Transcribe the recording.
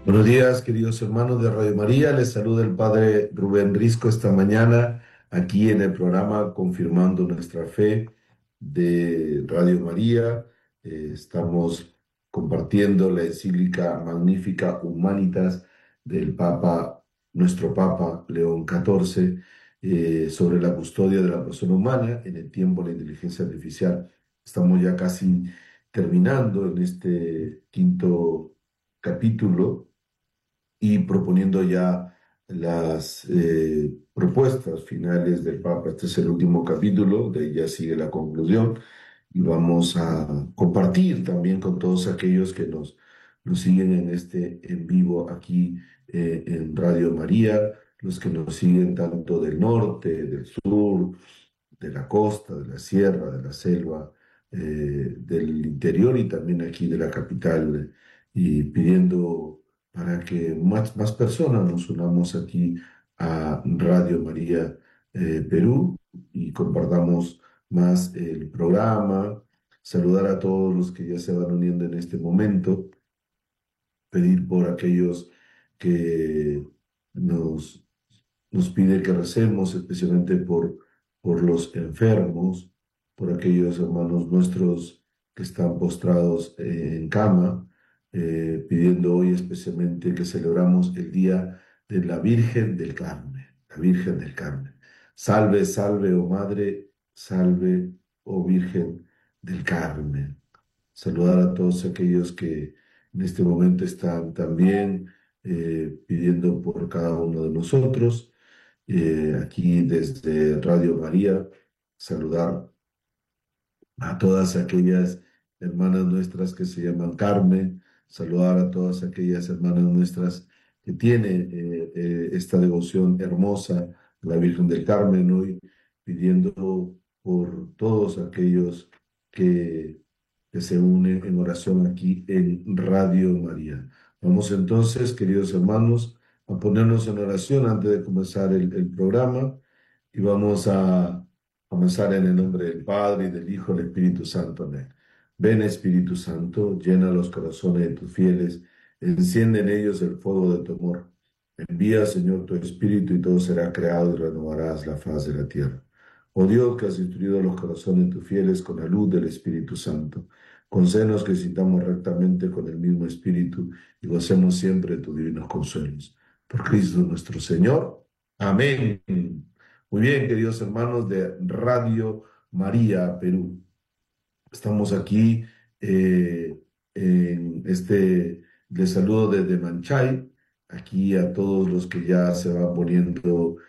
Buenos días, queridos hermanos de Radio María. Les saluda el Padre Rubén Risco esta mañana aquí en el programa Confirmando Nuestra Fe de Radio María. Estamos compartiendo la encíclica Magnifica Humanitas del Papa, nuestro Papa León XIV, sobre la custodia de la persona humana en el tiempo de la inteligencia artificial. Estamos ya casi terminando en este quinto capítulo y proponiendo ya las propuestas finales del Papa. Este es el último capítulo, de ahí ya sigue la conclusión y vamos a compartir también con todos aquellos que nos siguen en este en vivo aquí en Radio María, los que nos siguen tanto del norte, del sur, de la costa, de la sierra, de la selva, del interior y también aquí de la capital, y pidiendo para que más personas nos unamos aquí a Radio María Perú y compartamos más el programa, saludar a todos los que ya se van uniendo en este momento, pedir por aquellos que nos nos pide que recemos, especialmente por los enfermos, por aquellos hermanos nuestros que están postrados en cama, pidiendo hoy especialmente que celebramos el Día de la Virgen del Carmen, la Virgen del Carmen. Salve, salve, oh Madre, salve, oh Virgen del Carmen. Saludar a todos aquellos que en este momento están también pidiendo por cada uno de nosotros. Aquí desde Radio María, saludar a todas aquellas hermanas nuestras que se llaman Carmen, saludar a todas aquellas hermanas nuestras que tienen esta devoción hermosa a la Virgen del Carmen, hoy pidiendo por todos aquellos que, que se unen en oración aquí en Radio María. Vamos entonces, queridos hermanos, a ponernos en oración antes de comenzar el programa y vamos a comenzar en el nombre del Padre, y del Hijo, y del Espíritu Santo. Amén. Ven, Espíritu Santo, llena los corazones de tus fieles, enciende en ellos el fuego de tu amor. Envía, Señor, tu Espíritu y todo será creado y renovarás la faz de la tierra. Oh Dios, que has instruido los corazones de tus fieles con la luz del Espíritu Santo, concédenos que sintamos rectamente con el mismo Espíritu y gocemos siempre de tus divinos consuelos. Por Cristo nuestro Señor. Amén. Muy bien, queridos hermanos de Radio María Perú. Estamos aquí en les saludo desde Manchay, aquí a todos los que ya se van poniendo